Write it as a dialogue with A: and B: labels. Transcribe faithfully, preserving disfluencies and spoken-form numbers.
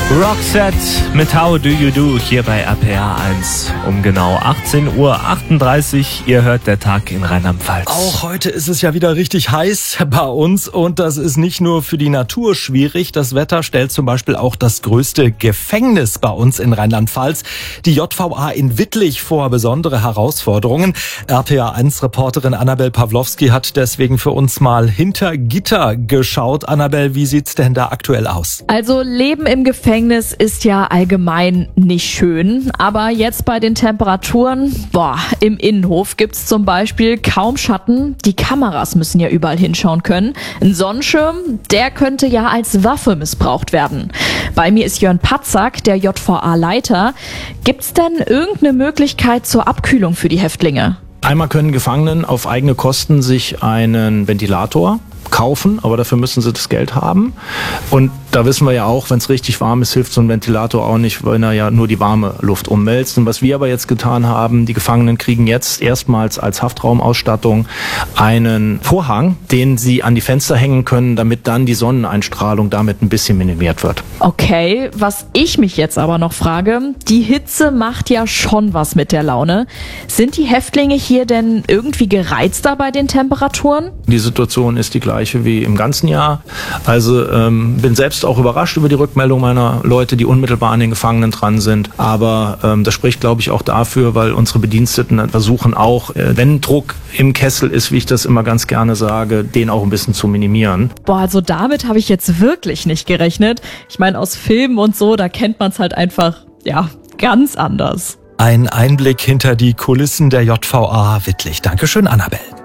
A: Roxette mit How Do You Do hier bei R P R eins um genau achtzehn Uhr achtunddreißig. Ihr hört der Tag in Rheinland-Pfalz.
B: Auch heute ist es ja wieder richtig heiß bei uns und das ist nicht nur für die Natur schwierig. Das Wetter stellt zum Beispiel auch das größte Gefängnis bei uns in Rheinland-Pfalz, die J V A in Wittlich, vor besondere Herausforderungen. R P R eins Reporterin Annabel Pawlowski hat deswegen für uns mal hinter Gitter geschaut. Annabel, wie sieht's denn da aktuell aus?
C: Also Leben im Gefängnis ist ja allgemein nicht schön, aber jetzt bei den Temperaturen, boah, im Innenhof gibt's zum Beispiel kaum Schatten. Die Kameras müssen ja überall hinschauen können. Ein Sonnenschirm, der könnte ja als Waffe missbraucht werden. Bei mir ist Jörn Patzak, der J V A-Leiter. Gibt's denn irgendeine Möglichkeit zur Abkühlung für die Häftlinge?
D: Einmal können Gefangenen auf eigene Kosten sich einen Ventilator kaufen, aber dafür müssen sie das Geld haben. Und da wissen wir ja auch, wenn es richtig warm ist, hilft so ein Ventilator auch nicht, weil er ja nur die warme Luft umwälzt. Und was wir aber jetzt getan haben, die Gefangenen kriegen jetzt erstmals als Haftraumausstattung einen Vorhang, den sie an die Fenster hängen können, damit dann die Sonneneinstrahlung damit ein bisschen minimiert wird.
C: Okay, was ich mich jetzt aber noch frage, die Hitze macht ja schon was mit der Laune. Sind die Häftlinge hier denn irgendwie gereizter bei den Temperaturen?
D: Die Situation ist die gleiche wie im ganzen Jahr. Also ähm, bin selbst auch überrascht über die Rückmeldung meiner Leute, die unmittelbar an den Gefangenen dran sind. Aber ähm, das spricht, glaube ich, auch dafür, weil unsere Bediensteten versuchen auch, äh, wenn Druck im Kessel ist, wie ich das immer ganz gerne sage, den auch ein bisschen zu minimieren.
C: Boah, also damit habe ich jetzt wirklich nicht gerechnet. Ich meine, aus Filmen und so, da kennt man es halt einfach, ja, ganz anders.
B: Ein Einblick hinter die Kulissen der J V A Wittlich. Dankeschön, Annabel.